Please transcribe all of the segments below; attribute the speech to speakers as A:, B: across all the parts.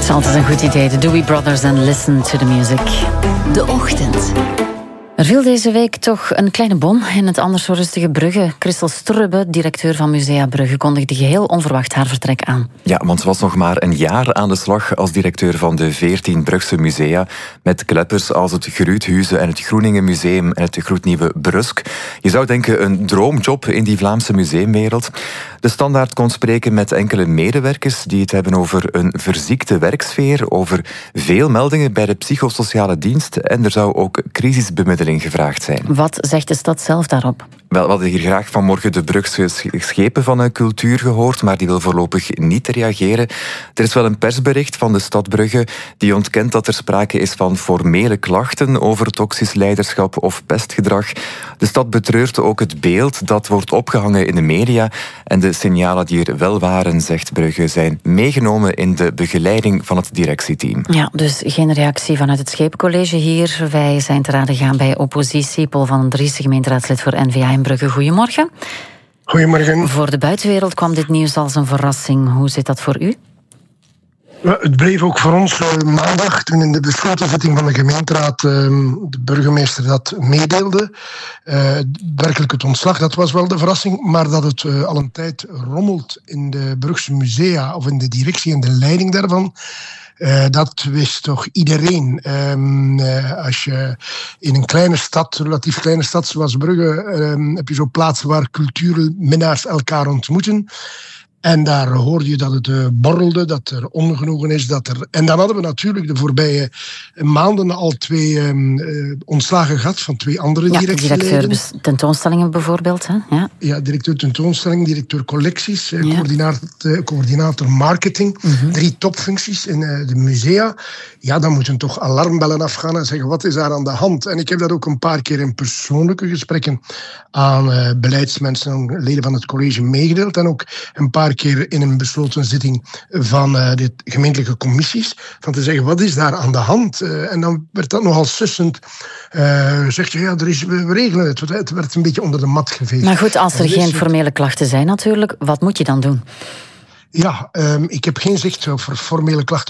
A: is altijd een goed idee. De Doobie Brothers en Listen to the Music.
B: De Ochtend.
A: Er viel deze week toch een kleine bom in het anders zo rustige Brugge. Christel Strubbe, directeur van Musea Brugge, kondigde geheel onverwacht haar vertrek aan.
C: Ja, want ze was nog maar een jaar aan de slag als directeur van de 14 Brugse musea, met kleppers als het Gruuthuizen en het Groeningen Museum en het gloednieuwe Brusk. Je zou denken een droomjob in die Vlaamse museumwereld. De Standaard kon spreken met enkele medewerkers die het hebben over een verziekte werksfeer, over veel meldingen bij de psychosociale dienst en er zou ook crisisbemiddeling gevraagd zijn.
A: Wat zegt de stad zelf daarop?
C: Wel, we hadden hier graag vanmorgen de Brugse schepen van cultuur gehoord, maar die wil voorlopig niet reageren. Er is wel een persbericht van de stad Brugge die ontkent dat er sprake is van formele klachten over toxisch leiderschap of pestgedrag. De stad betreurt ook het beeld dat wordt opgehangen in de media en de signalen die er wel waren, zegt Brugge, zijn meegenomen in de begeleiding van het directieteam.
A: Ja, dus geen reactie vanuit het Schepencollege hier. Wij zijn te raden gaan bij oppositie. Paul van den Driessen, gemeenteraadslid voor N-VA in Brugge. Goedemorgen.
D: Goedemorgen.
A: Voor de buitenwereld kwam dit nieuws als een verrassing. Hoe zit dat voor u?
D: Het bleef ook voor ons maandag, toen in de besloten zitting van de gemeenteraad de burgemeester dat meedeelde. Werkelijk het ontslag, dat was wel de verrassing, maar dat het al een tijd rommelt in de Brugse musea of in de directie en de leiding daarvan. Dat wist toch iedereen. Als je in een kleine stad, relatief kleine stad zoals Brugge, heb je zo'n plaatsen waar cultuurminnaars elkaar ontmoeten. En daar hoorde je dat het borrelde, dat er ongenoegen is. En dan hadden we natuurlijk de voorbije maanden al 2 ontslagen gehad van 2 andere directieleden.
A: Directeur tentoonstellingen bijvoorbeeld. Hè?
D: Ja, directeur tentoonstellingen, directeur collecties, coördinator marketing. 3 topfuncties in de musea. Ja, dan moeten toch alarmbellen afgaan en zeggen, wat is daar aan de hand? En ik heb dat ook een paar keer in persoonlijke gesprekken aan beleidsmensen en leden van het college meegedeeld. En ook een paar keer in een besloten zitting van de gemeentelijke commissies, van te zeggen, wat is daar aan de hand? En dan werd dat nogal sussend. Zegt je, ja, we regelen het. Het werd een beetje onder de mat geveegd.
A: Maar goed, als er geen formele klachten zijn natuurlijk, wat moet je dan doen?
D: Ja, ik heb geen zicht over formele klachten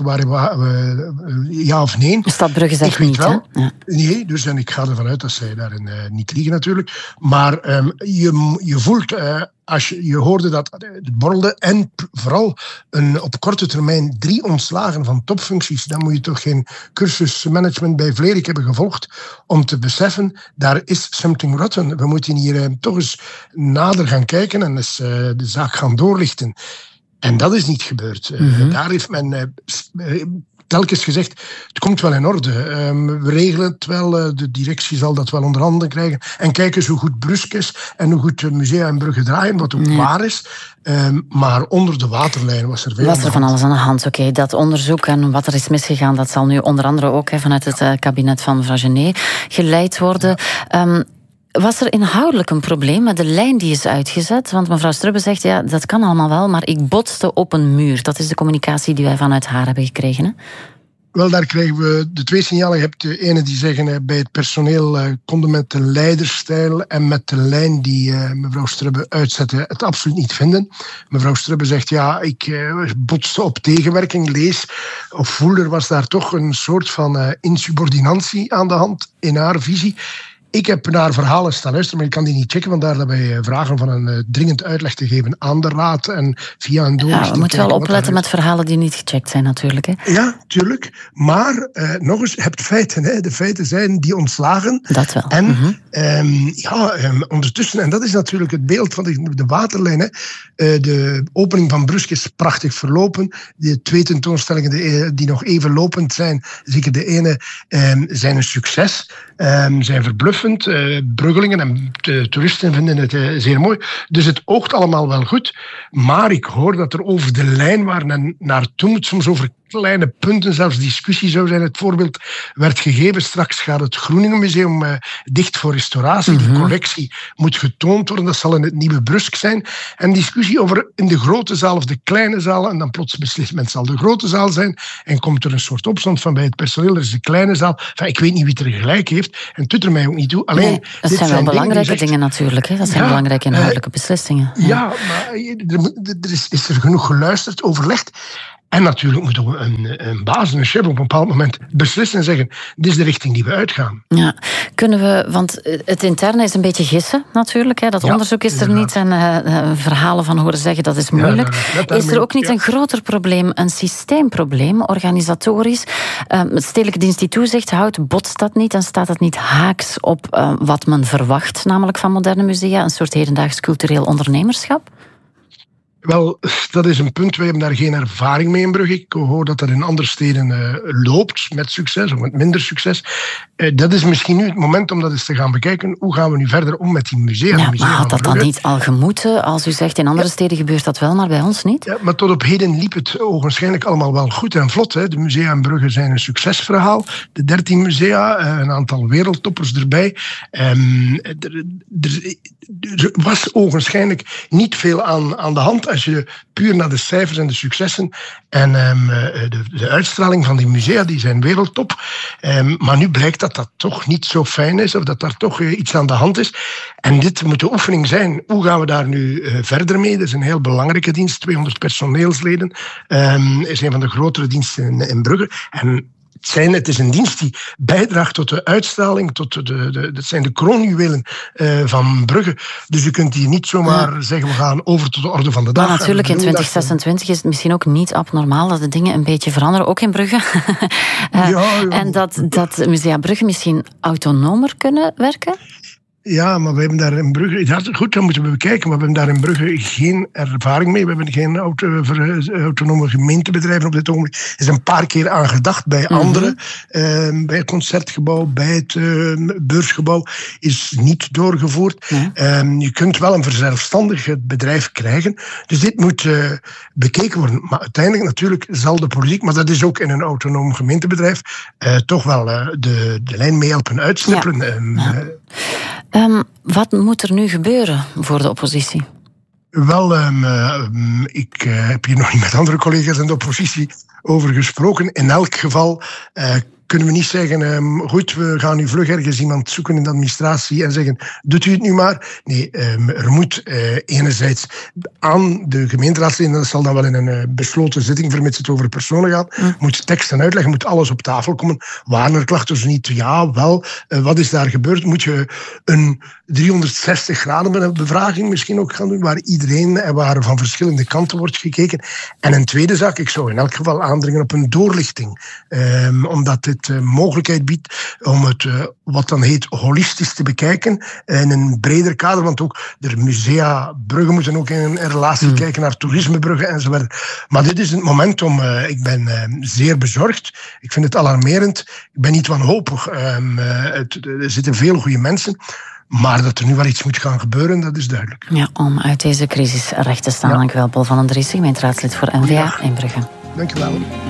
D: waar ja of nee.
A: De stad Brugge zegt niet, hè? Ja.
D: Nee, dus en ik ga ervan uit dat zij daarin niet liegen natuurlijk. Maar je voelt, als je hoorde dat het borrelde en vooral op korte termijn 3 ontslagen van topfuncties, dan moet je toch geen cursus management bij Vlerik hebben gevolgd om te beseffen, daar is something rotten. We moeten hier toch eens nader gaan kijken en eens de zaak gaan doorlichten. En dat is niet gebeurd. Daar heeft men telkens gezegd, het komt wel in orde. We regelen het wel, de directie zal dat wel onder handen krijgen. En kijk eens hoe goed Brusk is en hoe goed musea en Brugge draaien, wat ook waar is. Maar onder de waterlijn was er veel
A: Was er van alles aan de hand. Oké, dat onderzoek en wat er is misgegaan, dat zal nu onder andere ook vanuit het kabinet van mevrouw Genet geleid worden. Was er inhoudelijk een probleem met de lijn die is uitgezet? Want mevrouw Strubbe zegt, ja, dat kan allemaal wel, maar ik botste op een muur. Dat is de communicatie die wij vanuit haar hebben gekregen, hè?
D: Wel, daar krijgen we de 2 signalen. Je hebt de ene die zeggen, bij het personeel konden met de leiderstijl en met de lijn die mevrouw Strubbe uitzette het absoluut niet vinden. Mevrouw Strubbe zegt, ja, ik botste op tegenwerking, lees of voel, er was daar toch een soort van insubordinantie aan de hand in haar visie. Ik heb naar verhalen staan luisteren, maar ik kan die niet checken, vandaar dat wij vragen van een dringend uitleg te geven aan de raad en via een doorlichting.
A: Ja, we moeten wel opletten met verhalen die niet gecheckt zijn natuurlijk. Hè?
D: Ja, tuurlijk. Maar nog eens, je hebt feiten. Hè. De feiten zijn die ontslagen.
A: Dat wel.
D: En ondertussen, en dat is natuurlijk het beeld van de waterlijn. Hè. De opening van Brusk is prachtig verlopen. De 2 tentoonstellingen die nog even lopend zijn, zeker de ene, zijn een succes. Zijn verbluffend. Bruggelingen en toeristen vinden het zeer mooi. Dus het oogt allemaal wel goed. Maar ik hoor dat er over de lijn waar men naartoe moet, soms over kleine punten, zelfs discussie zou zijn. Het voorbeeld werd gegeven, straks gaat het Groeningen Museum dicht voor restauratie. Die collectie moet getoond worden, dat zal in het nieuwe Brusk zijn. En discussie over in de grote zaal of de kleine zaal. En dan plots beslist men, het zal de grote zaal zijn. En komt er een soort opstand van bij het personeel, er is de kleine zaal. Enfin, ik weet niet wie er gelijk heeft. En het doet er mij ook niet toe. Alleen,
A: nee, dat zijn wel belangrijke dingen natuurlijk. Hè? Dat zijn belangrijke inhoudelijke beslissingen.
D: Ja, maar is er genoeg geluisterd, overlegd. En natuurlijk moeten we een baas, een chef op een bepaald moment beslissen en zeggen, dit is de richting die we uitgaan.
A: Ja, kunnen we, want het interne is een beetje gissen natuurlijk. Hè? Dat onderzoek is er niet en verhalen van horen zeggen, dat is moeilijk. Is er ook niet een groter probleem, een systeemprobleem, organisatorisch? Het Stedelijk Dienst die toezicht houdt, botst dat niet en staat dat niet haaks op wat men verwacht, namelijk van moderne musea, een soort hedendaags cultureel ondernemerschap?
D: Wel, dat is een punt. Wij hebben daar geen ervaring mee in Brugge. Ik hoor dat dat in andere steden loopt met succes of met minder succes. Dat is misschien nu het moment om dat eens te gaan bekijken. Hoe gaan we nu verder om met die musea?
A: Ja, maar had dat dan niet al gemoeten? Als u zegt, in andere steden gebeurt dat wel, maar bij ons niet? Ja,
D: maar tot op heden liep het ogenschijnlijk allemaal wel goed en vlot. Hè. De musea in Brugge zijn een succesverhaal. De 13 musea, een aantal wereldtoppers erbij. Er was ogenschijnlijk niet veel aan de hand als je puur naar de cijfers en de successen en de uitstraling van die musea, die zijn wereldtop. Maar nu blijkt dat toch niet zo fijn is, of dat daar toch iets aan de hand is. En dit moet de oefening zijn. Hoe gaan we daar nu verder mee? Dat is een heel belangrijke dienst. 200 personeelsleden. Is een van de grotere diensten in Brugge. En het is een dienst die bijdraagt tot de uitstraling, dat zijn de kroonjuwelen van Brugge. Dus je kunt hier niet zomaar zeggen, we gaan over tot de orde van de dag.
A: Maar natuurlijk, in 2026 is het misschien ook niet abnormaal dat de dingen een beetje veranderen, ook in Brugge. En dat Musea Brugge misschien autonomer kunnen werken?
D: Ja, maar we hebben daar in Brugge... Ja, goed, dat moeten we bekijken, maar we hebben daar in Brugge geen ervaring mee. We hebben geen autonome gemeentebedrijven op dit ogenblik. Er is een paar keer aan gedacht bij anderen. Bij het Concertgebouw, bij het Beursgebouw is niet doorgevoerd. Je kunt wel een verzelfstandig bedrijf krijgen. Dus dit moet bekeken worden. Maar uiteindelijk natuurlijk zal de politiek, maar dat is ook in een autonoom gemeentebedrijf, toch wel de lijn mee helpen uitstippelen.
A: Wat moet er nu gebeuren voor de oppositie?
D: Wel, ik heb hier nog niet met andere collega's in de oppositie over gesproken. In elk geval kunnen we niet zeggen, goed, we gaan nu vlug ergens iemand zoeken in de administratie en zeggen, doet u het nu maar. Nee, er moet enerzijds aan de gemeenteraadsleden, dat zal dan wel in een besloten zitting, vermits het over personen gaat, moet teksten uitleggen, moet alles op tafel komen. Waren er klachten of niet? Ja, wel. Wat is daar gebeurd? Moet je een 360 graden bevraging misschien ook gaan doen, waar iedereen en waar van verschillende kanten wordt gekeken. En een tweede zaak, ik zou in elk geval aandringen op een doorlichting. Omdat dit mogelijkheid biedt om het, wat dan heet, holistisch te bekijken in een breder kader, want ook de musea Brugge moeten ook in relatie kijken naar toerismebrugge enzovoort. Maar dit is het moment om, ik ben zeer bezorgd, ik vind het alarmerend, ik ben niet wanhopig. Er zitten veel goede mensen, maar dat er nu wel iets moet gaan gebeuren, dat is duidelijk.
A: Ja, om uit deze crisis recht te staan. Dank u wel, Paul van den Driessen, gemeenteraadslid voor N-VA in Brugge.
D: Dank u wel.